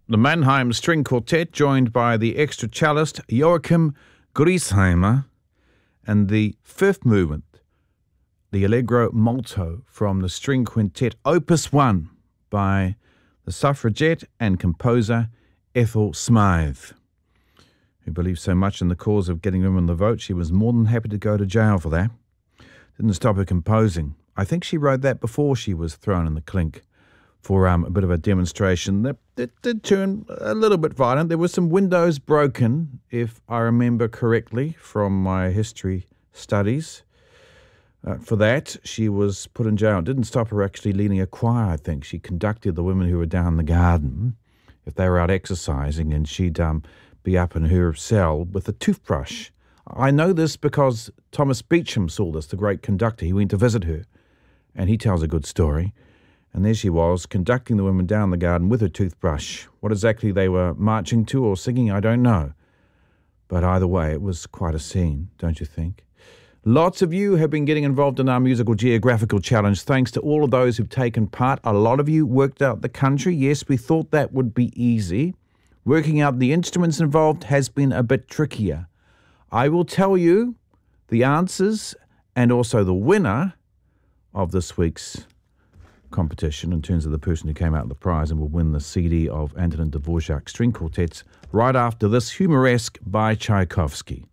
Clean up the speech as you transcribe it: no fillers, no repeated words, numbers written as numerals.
The Mannheim String Quartet, joined by the extra cellist Joachim Griesheimer, and the fifth movement, the Allegro Molto, from the String Quintet Opus 1 by the suffragette and composer Ethel Smythe, who believed so much in the cause of getting women the vote, she was more than happy to go to jail for that. Didn't stop her composing. I think she wrote that before she was thrown in the clink for a bit of a demonstration that did turn a little bit violent. There were some windows broken, if I remember correctly, from my history studies. For that, she was put in jail. It didn't stop her actually leading a choir, I think. She conducted the women who were down the garden, if they were out exercising, and she'd be up in her cell with a toothbrush. I know this because Thomas Beecham saw this, the great conductor. He went to visit her, and he tells a good story. And there she was, conducting the women down the garden with her toothbrush. What exactly they were marching to or singing, I don't know. But either way, it was quite a scene, don't you think? Lots of you have been getting involved in our musical geographical challenge. Thanks to all of those who've taken part. A lot of you worked out the country. Yes, we thought that would be easy. Working out the instruments involved has been a bit trickier. I will tell you the answers and also the winner of this week's competition in terms of the person who came out with the prize and will win the CD of Antonin Dvorak String Quartets right after this Humoresque by Tchaikovsky.